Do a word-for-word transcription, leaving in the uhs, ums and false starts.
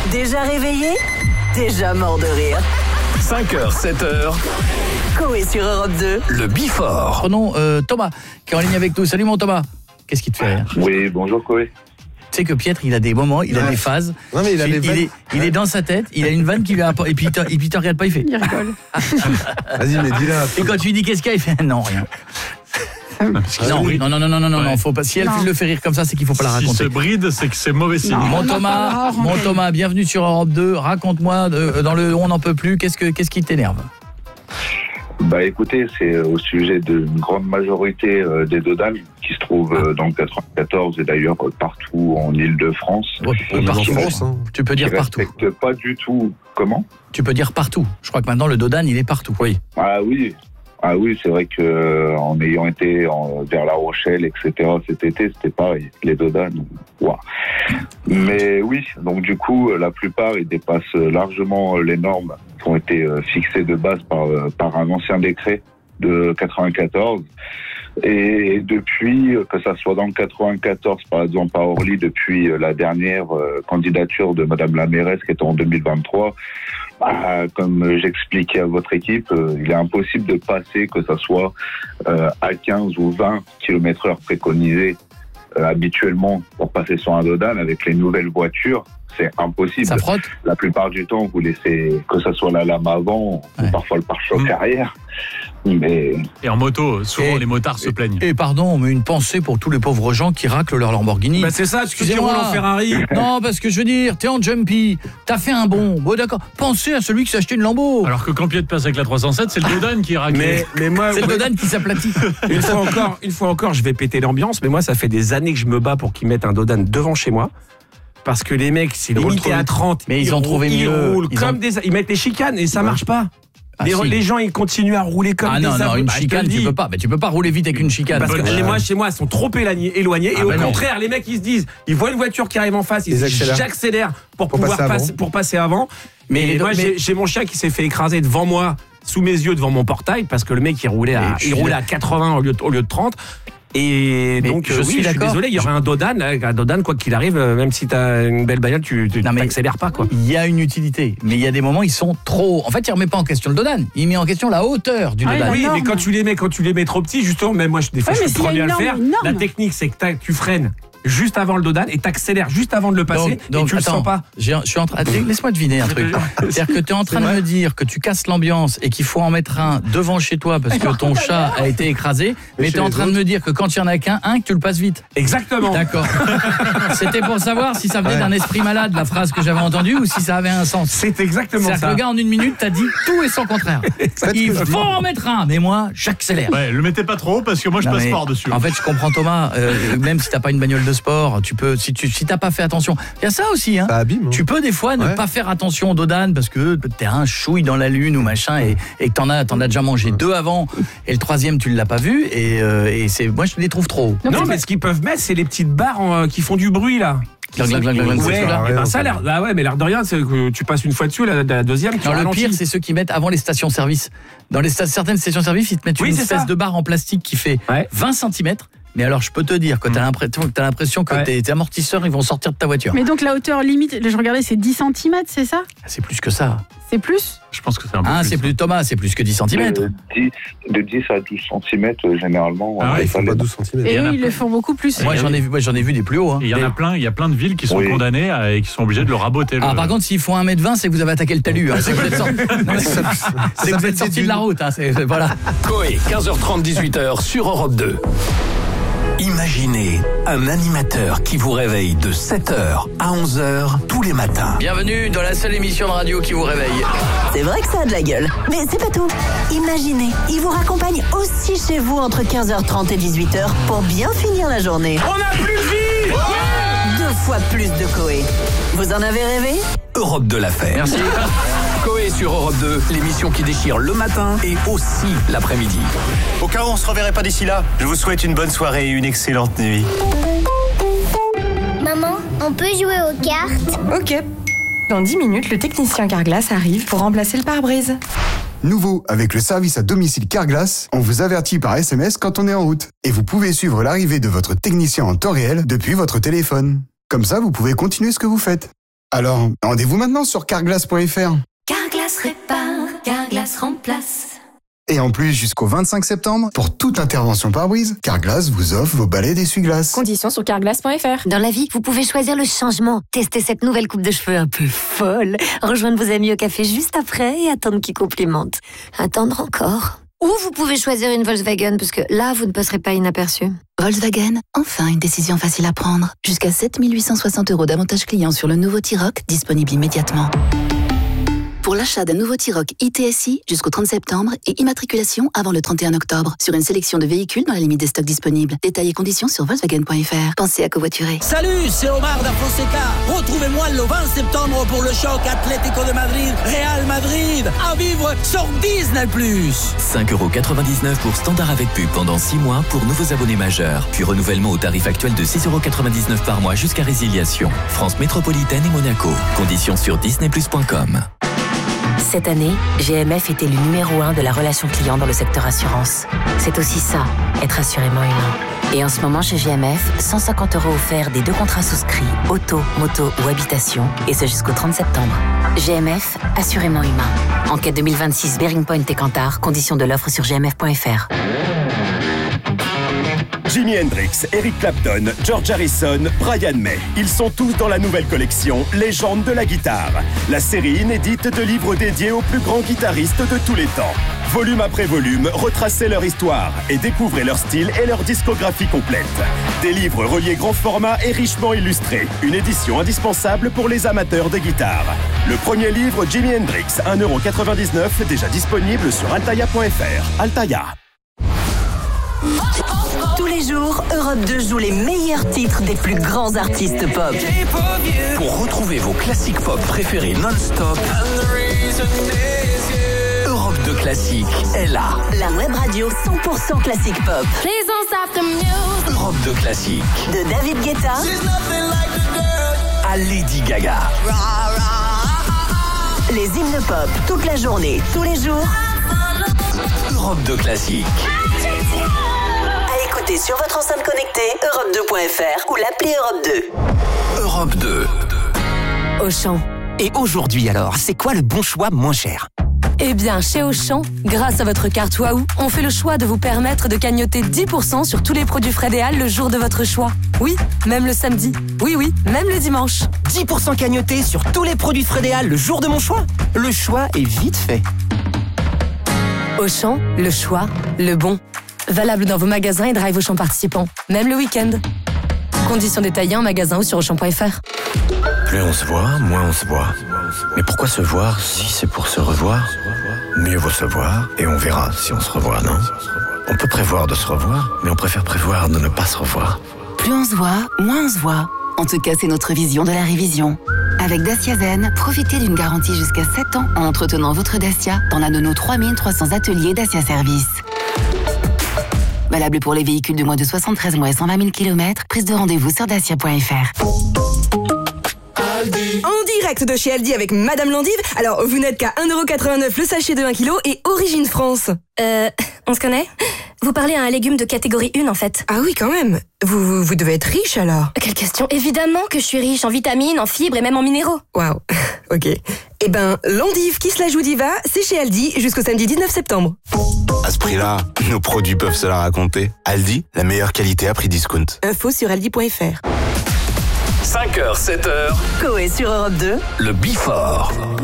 Déjà réveillé? Déjà mort de rire. cinq heures, sept heures. Coé sur Europe deux. Le Before. Prenons euh, Thomas, qui est en ligne avec nous. Salut mon Thomas. Qu'est-ce qui te fait rire? Oui, bonjour Coé. Tu sais que Pietre, il a des moments, il a Ouais. des phases. Non, mais il a il, des il vannes. est, il est dans sa tête, il a une vanne qui lui a et puis il te, et puis il te regarde pas, il fait. Il rigole. Vas-y, mais dis-la. Et quand tu lui dis qu'est-ce qu'il y a, il fait non, rien. Non, oui. non, non, non, non, non, non, Ouais. non, faut pas. Si elle Non. le fait rire comme ça, c'est qu'il faut pas la Si raconter. se bride, c'est que c'est mauvais signe. Non. Mon On en Thomas, parlera hors mon antenne. Thomas, bienvenue sur Europe deux. Raconte-moi euh, dans le on n'en peut plus. Qu'est-ce que qu'est-ce qui t'énerve? Bah écoutez, c'est au sujet d'une grande majorité euh, des dodanes qui se trouvent euh, dans le quatre-vingt-quatorze et d'ailleurs euh, partout en Île-de-France. Ouais, On est en partout. France, hein. Tu peux dire Qui partout. respectent pas du tout. Comment? Tu peux dire partout. Je crois que maintenant le Dodan, il est partout. Oui. Ah oui. Ah oui, c'est vrai que euh, en ayant été en, vers La Rochelle, et cetera cet été, c'était pareil. Les dodanes, waouh. Mais oui, donc du coup, la plupart, ils dépassent largement les normes qui ont été euh, fixées de base par, euh, par un ancien décret de quatre-vingt-quatorze. Et depuis, euh, que ça soit dans le quatre-vingt-quatorze, par exemple, à Orly, depuis euh, la dernière euh, candidature de Madame la mairesse qui était en deux mille vingt-trois, bah, comme j'expliquais à votre équipe, euh, il est impossible de passer, que ça soit euh, à quinze ou vingt kilomètres heure préconisés euh, habituellement pour passer sur un dodan avec les nouvelles voitures. C'est impossible. Ça frotte. La plupart du temps, vous laissez que ça soit la lame avant Ouais. ou parfois le pare-choc Mmh. arrière. Mais Et en moto, souvent Et- les motards se plaignent. Et pardon, mais une pensée pour tous les pauvres gens qui raclent leur Lamborghini. Bah, c'est ça, tu qui Excusez-moi. roule en Ferrari. Non, parce que je veux dire, t'es en jumpy, t'as fait un bond. Bon, d'accord. Pensez à celui qui s'est acheté une Lambo. Alors que quand Piet passe avec la trois cent sept, c'est le Dodan qui est raclé. Mais, mais moi, C'est le ouais, Dodan qui s'aplatit. une fois encore, une fois encore, je vais péter l'ambiance. Mais moi, ça fait des années que je me bats pour qu'ils mettent un Dodan devant chez moi. Parce que les mecs, c'est Ils roulent limité trop à vite. trente. Mais ils ont roulent- trouvé ils mieux. roulent Ils comme ont- des, ils mettent les chicanes et ça marche pas. Ah, les, si. les gens, ils continuent à rouler comme Ah des non, non, abrutis. une Bah, je te chicane, le tu dis. peux pas. Mais tu peux pas rouler vite avec une chicane. Parce que Bonne- les moi, chez moi, ils sont trop éloignés. éloignés Ah et au bah non. contraire, les mecs, ils se disent, ils voient une voiture qui arrive en face, ils Ils disent, accélèrent. j'accélère pour, Pour pouvoir passer passer, avant. pour passer avant. Mais- Mais moi, mais- j'ai j'ai mon chien qui s'est fait écraser devant moi, sous mes yeux, devant mon portail, parce que le mec, il roulait à, Mais je il suis roulait à quatre-vingts au lieu de, au lieu de trente. Et Mais donc, je euh, suis oui, je suis d'accord. désolé, il y aurait un Dodan, un Dodan, quoi qu'il arrive, euh, même si t'as une belle bagnole, tu tu- Non, mais- t'accélères pas, quoi. Il y a une utilité, mais il y a des moments ils sont trop. En fait, il remet pas en question le Dodan, il met en question la hauteur du Ah, Dodan. la Oui, norme. mais quand tu les mets, quand tu les mets trop petits, justement, même moi, je- des fois, Ouais, je mais suis le s'il y a premier à une le faire. norme, une norme. La technique, c'est que t'as- tu freines juste avant le Dodan et t'accélères juste avant de le passer et tu le attends, sens pas. j'ai- Je suis en train. attends, Laisse-moi deviner un truc. C'est-à-dire que tu es en train de me dire que tu casses l'ambiance et qu'il faut en mettre un devant chez toi parce que ton chat a été écrasé, mais chez tu es en les train de me dire que quand il y en a qu'un, un, que tu le passes vite. Exactement. D'accord. C'était pour savoir si ça venait d'un esprit malade, la phrase que j'avais entendue, ou si ça avait un sens. C'est exactement C'est-à-dire que ça. le gars en une minute t'a dit tout et son contraire. Il faut en mettre un, mais moi j'accélère. Ouais, le mettez pas trop parce que moi je Non, passe mais par-dessus. En fait, je comprends Thomas. euh, même si t'as pas une bagnole de sport, tu peux. Si tu si t'as pas fait attention, il y a ça aussi. Hein. Ça abîme. hein. Tu peux des fois ne Ouais. pas faire attention au Dodan parce que t'es un chouille dans la lune ou machin et, et que t'en as t'en as déjà mangé deux avant et le troisième tu l'as pas vu et, euh, et c'est moi je les trouve trop. Non, mais ce qu'ils peuvent mettre, c'est les petites barres en- qui font du bruit, là. Glang, glang, glang, glang, glang, Ouais, c'est ça, ça. eh ben, rien, ça a l'air. Bah ouais, mais l'air de rien, c'est que tu passes une fois dessus, la, la deuxième, tu Non, le ralentis. pire, c'est ceux qui mettent avant les stations-service. Dans les sta- certaines stations-service, ils te mettent Oui, une c'est espèce ça. de barre en plastique qui fait Ouais. vingt centimètres. Mais alors, je peux te dire que t'as l'impression, que t'as l'impression que Ouais. tes, tes amortisseurs, ils vont sortir de ta voiture. Mais donc la hauteur limite, je regardais, c'est dix centimètres, c'est ça? Ah, c'est plus que ça. C'est plus? Je pense que c'est un peu Ah, plus. c'est plus Thomas, c'est plus que dix centimètres. de dix, de dix à douze centimètres, euh, généralement. Ah on ouais, va Ils font les- pas douze centimètres. Et y en eux, a ils le plein. font beaucoup plus. Moi, j'en ai vu, moi, j'en ai vu des plus hauts. Hein. Et il y en a plein, il y a plein de villes qui sont Oui. condamnées à- et qui sont obligées de le raboter. Ah, le- par contre, s'ils font un mètre vingt, c'est que vous avez attaqué le talus. Hein. C'est que vous êtes sorti, Non, mais c'est- c'est que vous êtes sorti de la route. Hein. C'est- Voilà. Coé, quinze heures trente, dix-huit heures sur Europe deux. Imaginez un animateur qui vous réveille de sept heures à onze heures tous les matins. Bienvenue dans la seule émission de radio qui vous réveille. C'est vrai que ça a de la gueule. Mais c'est pas tout. Imaginez, il vous raccompagne aussi chez vous entre quinze heures trente et dix-huit heures pour bien finir la journée. On a plus de vie. Deux fois plus de Coé. Vous en avez rêvé? Europe deux l'a fait. Merci. Coé sur Europe deux, l'émission qui déchire le matin et aussi l'après-midi. Au cas où on se reverrait pas d'ici là, je vous souhaite une bonne soirée et une excellente nuit. Maman, on peut jouer aux cartes? Ok. Dans dix minutes, le technicien Carglass arrive pour remplacer le pare-brise. Nouveau, avec le service à domicile Carglass, on vous avertit par S M S quand on est en route. Et vous pouvez suivre l'arrivée de votre technicien en temps réel depuis votre téléphone. Comme ça, vous pouvez continuer ce que vous faites. Alors, rendez-vous maintenant sur carglass point f r. Carglass répare, Carglass remplace. Et en plus, jusqu'au vingt-cinq septembre, pour toute intervention pare-brise, Carglass vous offre vos balais d'essuie-glace. Conditions sur carglass point f r. Dans la vie, vous pouvez choisir le changement. Testez cette nouvelle coupe de cheveux un peu folle. Rejoindre vos amis au café juste après et attendre qu'ils complimentent. Attendre encore. Ou vous pouvez choisir une Volkswagen, parce que là, vous ne passerez pas inaperçu. Volkswagen, enfin une décision facile à prendre. Jusqu'à sept mille huit cent soixante euros d'avantages clients sur le nouveau T-Roc, disponible immédiatement. Pour l'achat d'un nouveau T-Roc I T S I jusqu'au trente septembre et immatriculation avant le trente et un octobre sur une sélection de véhicules dans la limite des stocks disponibles. Détails et conditions sur Volkswagen point f r. Pensez à covoiturer. Salut, c'est Omar da Fonseca. Retrouvez-moi le vingt septembre pour le choc Atlético de Madrid, Real Madrid, à vivre sur Disney plus. cinq euros quatre-vingt-dix-neuf pour standard avec pub pendant six mois pour nouveaux abonnés majeurs. Puis renouvellement au tarif actuel de six euros quatre-vingt-dix-neuf par mois jusqu'à résiliation. France métropolitaine et Monaco. Conditions sur disney plus point com. Cette année, G M F était le numéro un de la relation client dans le secteur assurance. C'est aussi ça, être assurément humain. Et en ce moment, chez G M F, cent cinquante euros offerts des deux contrats souscrits, auto, moto ou habitation, et ce jusqu'au trente septembre. G M F, assurément humain. Enquête deux mille vingt-six, Bearing Point et Kantar, conditions de l'offre sur g m f point f r. Jimi Hendrix, Eric Clapton, George Harrison, Brian May. Ils sont tous dans la nouvelle collection Légendes de la guitare. La série inédite de livres dédiés aux plus grands guitaristes de tous les temps. Volume après volume, retracez leur histoire et découvrez leur style et leur discographie complète. Des livres reliés grand format et richement illustrés. Une édition indispensable pour les amateurs de guitare. Le premier livre Jimi Hendrix, un euro quatre-vingt-dix-neuf, déjà disponible sur altaya point f r. Altaya. Tous les jours, Europe deux joue les meilleurs titres des plus grands artistes pop. Pour retrouver vos classiques pop préférés non-stop, Europe deux Classique est là. La web radio cent pour cent classique pop. Europe deux Classique. De David Guetta à Lady Gaga. Les hymnes pop, toute la journée, tous les jours. Europe deux Classique. À écouter sur votre enceinte connectée, europe deux point f r ou l'appli Europe deux. Europe deux. Auchan. Et aujourd'hui alors, c'est quoi le bon choix moins cher ? Eh bien, chez Auchan, grâce à votre carte Waouh, on fait le choix de vous permettre de cagnotter dix pour cent sur tous les produits Fred et Al le jour de votre choix. Oui, même le samedi. Oui, oui, même le dimanche. dix pour cent cagnotés sur tous les produits Fred et Al le jour de mon choix. Le choix est vite fait. Auchan, le choix, le bon. Valable dans vos magasins et drive Auchan participants, même le week-end. Conditions détaillées en magasin ou sur auchan point f r. Plus on se voit, moins on se voit. Mais pourquoi se voir si c'est pour se revoir ? Mieux vaut se voir et on verra si on se revoit, non ? On peut prévoir de se revoir, mais on préfère prévoir de ne pas se revoir. Plus on se voit, moins on se voit. En tout cas, c'est notre vision de la révision. Avec Dacia Zen, profitez d'une garantie jusqu'à sept ans en entretenant votre Dacia dans l'un de nos trois mille trois cents ateliers Dacia Service. Valable pour les véhicules de moins de soixante-treize mois et cent vingt mille kilomètres. Prise de rendez-vous sur dacia point f r. En direct de chez Aldi avec Madame Landive. Alors, vous n'êtes qu'à un euro quatre-vingt-neuf le sachet de un kilo et Origine France. Euh, on se connaît ? Vous parlez à un légume de catégorie un en fait. Ah oui, quand même. Vous, vous, vous devez être riche alors. Quelle question ? Évidemment que je suis riche en vitamines, en fibres et même en minéraux. Waouh, ok. Eh ben, Landive qui se la joue diva, c'est chez Aldi jusqu'au samedi dix-neuf septembre. À ce prix-là, nos produits peuvent se la raconter. Aldi, la meilleure qualité à prix discount. Info sur aldi point f r. cinq heures, sept heures. Coé sur Europe deux. Le Before.